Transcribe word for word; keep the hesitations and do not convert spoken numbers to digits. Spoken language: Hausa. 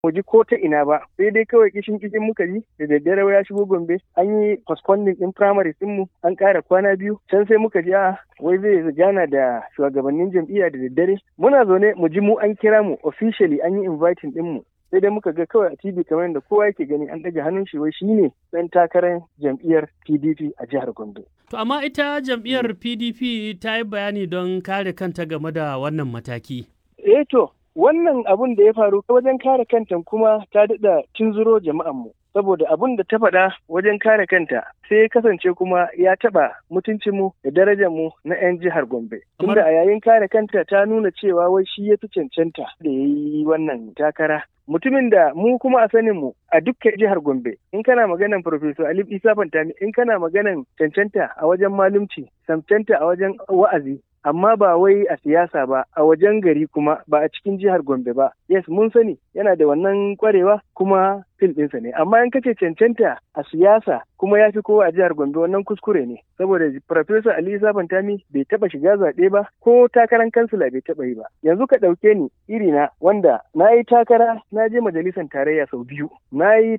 mu ji ko ta ina ba, sai dai kawai kishin kishin muka ji da daddare ya shigo Gombe an yi postponing din primary din mu an ƙara kwana biyu, can sai muka ji a wai zai gana da shugabannin jam'iyya da daddare. Muna zaune mu ji mu an kira mu officially an yi inviting din mu. Sai dai muka ga kawai a T V kamar yadda kowa yake gani an ɗaga hannun shi wai shine ɗan takarar jam'iyyar P D P a jihar Gombe. To amma ita jam'iyyar P D P ta yi bayani don kare kanta game da wannan mataki. Eh to wannan abun da ya faru wajen kare kanta kuma ta daɗa tunzuro jama'an mu. Saboda abun da ta faɗa wajen kare kanta sai ya kasance kuma ya taɓa mutuncinmu da darajarmu na 'yan jihar Gombe. Tunda a yayin kare kanta ta nuna cewa wai shi ya fi cancanta da ya yi wannan takara. Mutumin da mu kuma a sanin mu a dukkan jihar Gombe, in kana maganan Professor Ali Isa Fantami, in kana maganan cancanta a wajen malumci, cancanta a wajen wa'azi, amma ba wai a siyasa ba, a wajen gari kuma ba a cikin jihar Gombe ba. Yes, mun sani yana da wannan kwarewa kuma fil ɗinsa ne. Amma in kace cancanta a siyasa kuma ya fi kowa a jihar Gombe wannan kuskure ne. Saboda Professor Ali Isa Fantami bai taɓa shiga zaɓe ba ko takarar kansila bai taɓa yi ba. Yanzu ka ɗauke ni irina wanda na yi takara na je majalisar tarayya sau biyu. Na yi